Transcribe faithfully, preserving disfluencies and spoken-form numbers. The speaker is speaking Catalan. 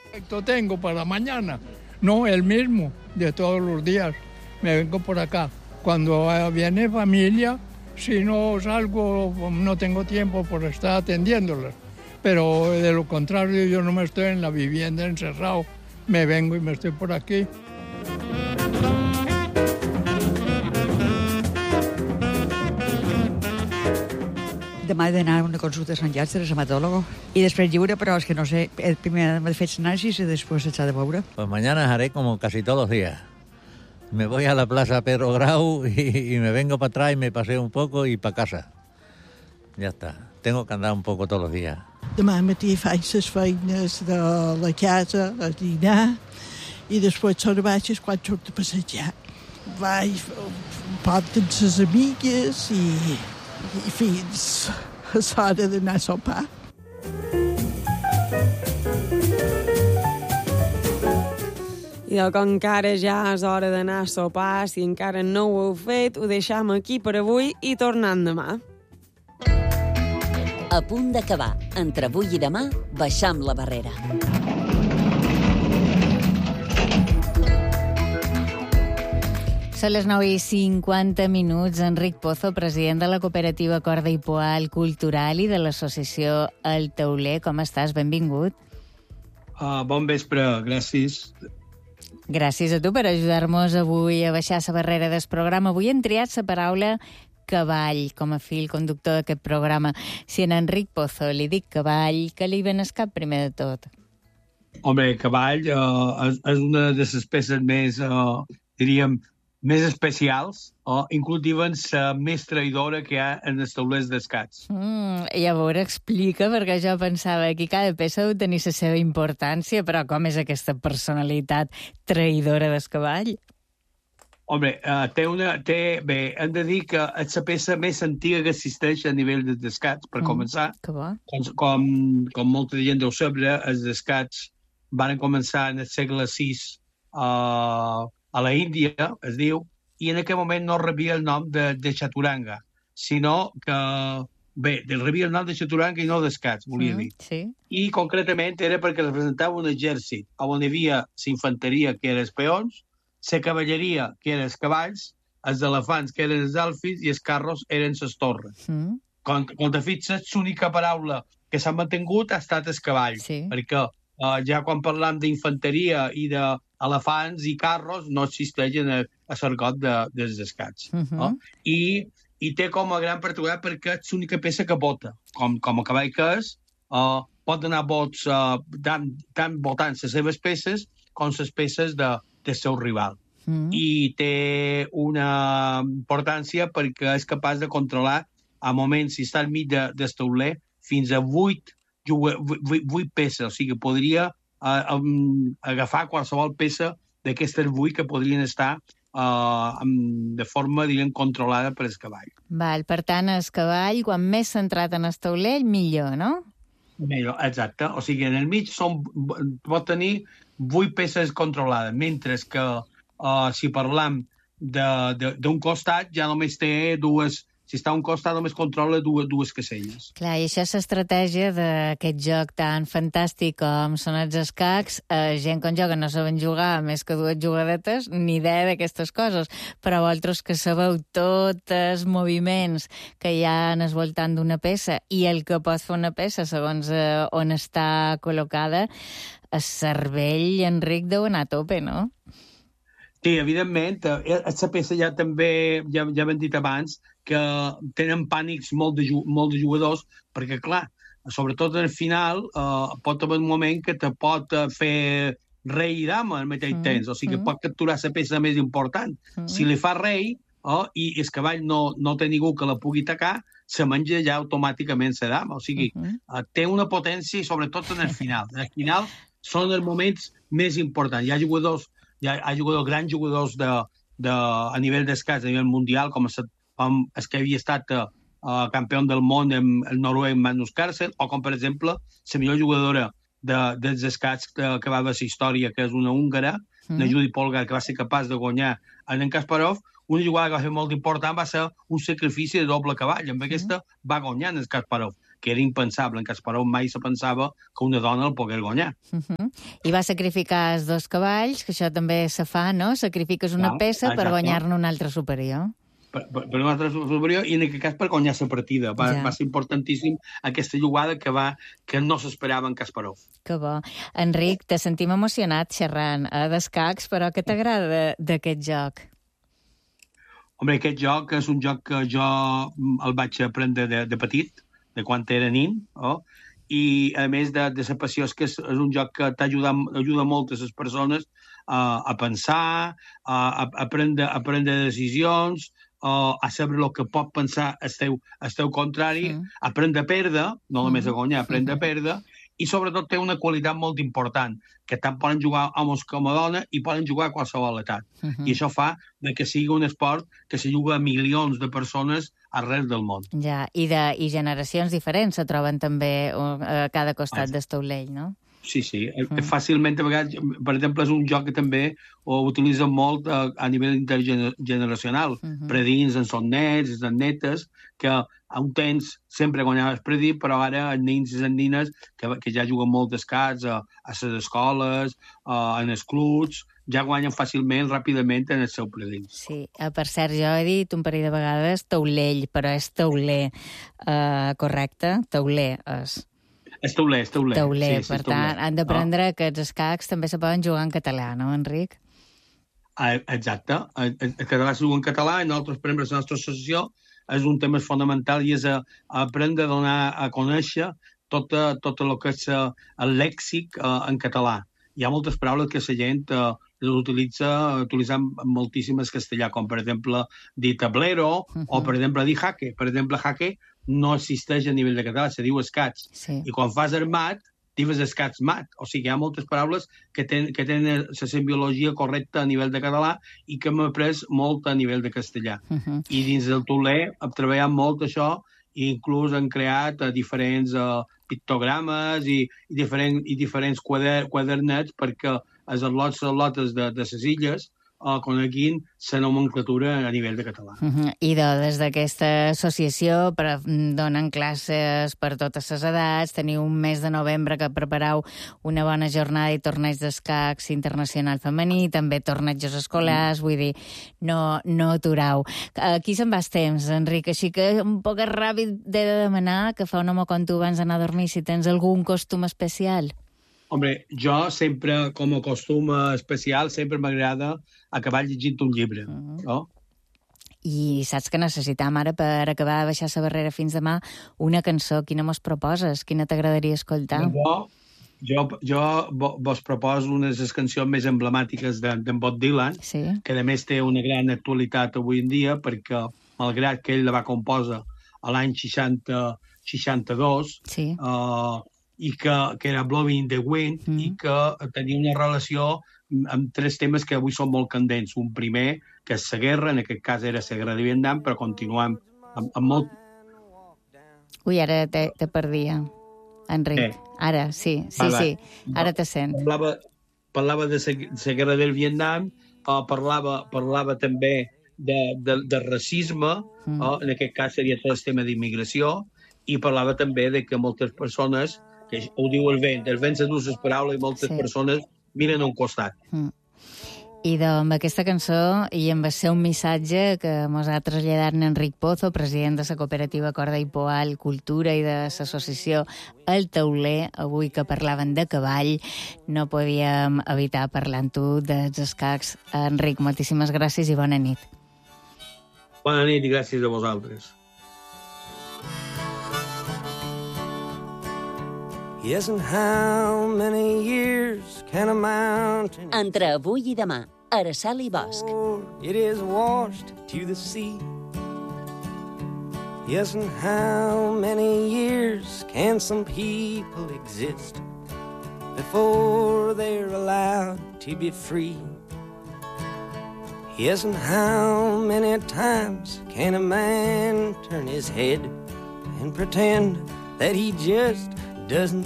Esto tengo para mañana, no el mismo de todos los días. Me vengo por acá. Cuando viene familia, si no salgo, no tengo tiempo por estar atendiéndolas. Pero de lo contrario, yo no me estoy en la vivienda encerrado. Me vengo y me estoy por aquí. Demà he d'anar a una consulta a Sant Llàtzer, de dermatólogo. Y después lliure, pero es que no sé, el primer me he fet análisis y después he echado de veure. Pues mañana haré como casi todos los días. Me voy a la plaza Pedro Grau y, y me vengo para atrás y me paseo un poco y para casa. Ya está. Tengo que andar un poco todos los días. Demà matí faig les feines de la casa, a dinar, i després sobre baixes quan surt a passejar. Vaig un poc amb les amigues i, i fins a l'hora d'anar a sopar. I del que encara ja és hora d'anar a sopar, si encara no ho heu fet, ho deixam aquí per avui i tornem demà. A punt d'acabar. Entre avui i demà, baixam la barrera. Són les nou i cinquanta minuts. Enric Pozo, president de la cooperativa Corda i Poal Cultural i de l'associació El Tauler. Com estàs? Benvingut. Uh, bon vespre, gràcies. Gràcies a tu per ajudar-nos avui a baixar la barrera del programa. Avui hem triat la paraula cavall com a fil conductor d'aquest programa. Si en Enric Pozo li dic cavall, què li ven al cap primer de tot? Home, cavall uh, és, és una de les espècies més, uh, diríem, més especials, o uh, inclús diuen la més traïdora que hi ha en els taulers d'escacs. Mm, llavors explica, perquè jo pensava que cada peça deu tenir la seva importància, però com és aquesta personalitat traïdora del cavall? Home, uh, té una... Té, bé, hem de dir que és la peça més antiga que existeix a nivell dels escacs, per mm, començar. Que bo. Com, com, com molta gent deu saber, els escacs van començar en el segle sis uh, a la Índia, es diu, i en aquell moment no rebia el nom de, de Chaturanga, sinó que... Bé, rebia el nom de Chaturanga i no d'escacs, volia mm, dir. Sí. I concretament era perquè representava un exèrcit on hi havia la infanteria, que eren els peons, la cavalleria, que eren els cavalls, els elefants, que eren els alfis, i els carros eren les torres. Mm. Quan, quan te fixes, l'única paraula que s'ha mantingut ha estat el cavall, sí. Perquè uh, ja quan parlam d'infanteria i d'elefants i carros no existeixen a, a l'argot de, dels escacs. Uh -huh. no? I, I té com a gran particularitat perquè és l'única peça que bota. Com, com a cavall que és, uh, pot donar vots uh, tant, tant votant les seves peces com les peces de del seu rival. Mm. I té una importància perquè és capaç de controlar a moments, si està al mig de, del tauler, fins a vuit, vuit, vuit peces. O sigui, podria uh, um, agafar qualsevol peça d'aquestes vuit que podrien estar uh, um, de forma, diríem, controlada per el cavall. Val, per tant, el cavall, quan més centrat en el tauler, millor, no? Millor, exacte. O sigui, en el mig són, pot tenir vuit peces controlades, mentre que uh, si parlam d'un costat ja només té dues, si està a un costat només controla dues, dues caselles. Clar, i això és l'estratègia d'aquest joc tan fantàstic com són els escacs. Eh, gent que joga no saben jugar més que dues jugadetes, ni idea d'aquestes coses, però vosaltres que sabeu tots els moviments que hi ha en el voltant d'una peça i el que pot fer una peça segons eh, on està col·locada, el cervell, Enric, deu anar a tope, no? Sí, evidentment. Aquesta peça ja també, ja, ja hem dit abans, que tenen pànics molt de, molt de jugadors, perquè, clar, sobretot al final, eh, pot haver un moment que te pot fer rei i dama al mateix mm, temps, o sigui que mm. pot capturar la peça més important. Mm. Si li fa rei eh, i el cavall no, no té ningú que la pugui atacar, se menja ja automàticament la dama. O sigui, mm -hmm. eh, té una potència, sobretot en el final. En el final són els moments més importants. Hi ha jugadors, hi ha, hi ha jugadors, grans jugadors de, de, a nivell d'escacs, a nivell mundial, com, com el que havia estat uh, uh, campió del món en el noruec Magnus Carlsen, o com, per exemple, la millor jugadora de, dels escacs que, que va haver la història, que és una húngara, mm. la Judith Polgar, que va ser capaç de guanyar en en Kasparov. Una jugada que va ser molt important va ser un sacrifici de doble cavall. Amb mm. aquesta va guanyar en el Kasparov. que era impensable. En Kasparov mai se pensava que una dona el pogués guanyar. Uh -huh. I va sacrificar els dos cavalls, que això també se fa, no? Sacrifiques una Clar, peça per exacte. guanyar-ne un altre superior. Per, per, per un altre superior, i en aquest cas per guanyar la partida. Va, Ja. va ser importantíssim aquesta jugada que, va, que no s'esperava en Kasparov. Que bo. Enric, te sentim emocionat xerrant eh, d'escacs, però què t'agrada d'aquest joc? Home, aquest joc és un joc que jo el vaig aprendre de, de petit, de quan era nin, oh? I a més de, de la passió és que és, és un joc que t'ajuda ajuda molt a les persones uh, a pensar, a, a, a, prendre, a prendre decisions, uh, a saber el que pot pensar el teu, el teu contrari, Mm. a aprendre a perdre, no només a Mm. guanyar, a aprendre a perdre, i sobretot té una qualitat molt important, que tant poden jugar homes com a dones i poden jugar a qualsevol edat. Uh -huh. I això fa de que sigui un esport que se juga a milions de persones arreu del món. Ja, i, de, i generacions diferents se troben també uh, a cada costat Ah. del taulell, no? Sí, sí. Mm. Mm. Fàcilment, a vegades, per exemple, és un joc que també ho utilitzen molt a, a nivell intergeneracional. Mm -hmm. Predins en són nets, en netes, que a un temps sempre guanyaves predit, però ara els nins i les nines que, que ja juguen molt d'escacs a, a les escoles, a, en els clubs, ja guanyen fàcilment, ràpidament, en el seu predins. Sí, uh, per cert, jo he dit un parell de vegades taulell, però és tauler, uh, correcte? Tauler és... És tauler, és tauler. Tauler, sí, per sí, tauler. tant, han d'aprendre oh. que els escacs també se poden jugar en català, no, Enric? Ah, exacte. El, el català es juga en català, i nosaltres, per exemple, la nostra associació, és un tema fonamental i és a, a aprendre a donar a conèixer tot, tot el que és el lèxic uh, en català. Hi ha moltes paraules que la gent uh, utilitza utilitzant moltíssimes castellà, com per exemple dir tablero, uh -huh. o per exemple dir jaque. Per exemple, jaque no existeix a nivell de català, se diu escats. Sí. I quan fas armat, dius escats mat. O sigui, hi ha moltes paraules que, ten, que tenen la simbiologia correcta a nivell de català i que hem après molt a nivell de castellà. Uh -huh. I dins del tauler hem treballat molt això, i inclús han creat uh, diferents uh, pictogrames i, i, diferent, i diferents quader, quadernets perquè els atlots i atlotes de, de les illes uh, coneguin la nomenclatura a nivell de català. Uh -huh. I de, des d'aquesta associació per, donen classes per totes les edats, teniu un mes de novembre que prepareu una bona jornada i torneig d'escacs internacional femení, també tornejos escolars, mm. vull dir, no, no aturau. Aquí se'n va el temps, Enric, així que un poc ràpid he de demanar que fa un home com tu abans d'anar a dormir si tens algun costum especial. Hombre, jo sempre, com a costum especial, sempre m'agrada acabar llegint un llibre, uh -huh. no? I saps que necessitam ara, per acabar de baixar la barrera fins demà, una cançó. Quina mos proposes? Quina t'agradaria escoltar? Jo, jo, jo vos proposo una de les cançons més emblemàtiques d'en de, Bob Dylan, sí. que a més té una gran actualitat avui en dia, perquè, malgrat que ell la va composar a l'any seixanta, seixanta-dos, sí. uh, i que, que era Blowing in the Wind, mm. i que tenia una relació amb tres temes que avui són molt candents. Un primer, que és la guerra, en aquest cas era la guerra de Vietnam, però continuem amb, amb molt... Ui, ara te, te perdia, Enric. Eh. Ara, sí, sí, va, va. sí, ara te sent. Parlava, parlava de la guerra del Vietnam, uh, parlava, parlava també de, de, de racisme, mm. uh, en aquest cas seria tot el tema d'immigració, i parlava també de que moltes persones, que ho diu el vent, el vent s'endú les paraules i moltes sí. persones miren a un costat. Mm. I amb aquesta cançó i amb el seu missatge que mos ha traslladat Enric Pozo, president de la cooperativa Corda i Poal Cultura i de l'associació El Tauler, avui que parlaven de cavall, no podíem evitar parlar amb tu dels escacs. Enric, moltíssimes gràcies i bona nit. Bona nit i gràcies a vosaltres. Yes, and how many years can a mountain... Entre avui i demà, Araceli i Bosch. It is washed to the sea. Yes, and how many years can some people exist before they're allowed to be free? Yes, and how many times can a man turn his head and pretend that he just doesn't